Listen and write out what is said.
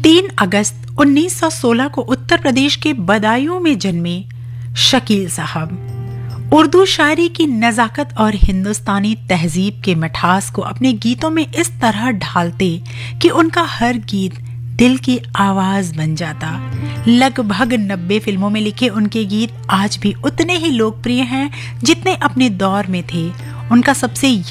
3 अगस्त 1916 को उत्तर प्रदेश के बदायूं में जन्मे शकील साहब उर्दू शायरी की नजाकत और हिंदुस्तानी तहजीब के मिठास को अपने गीतों में इस तरह ढालते कि उनका हर गीत दिल की आवाज बन जाता। लगभग 90 फिल्मों में लिखे उनके गीत आज भी उतने ही लोकप्रिय हैं जितने अपने दौर में थे। उनका सबसे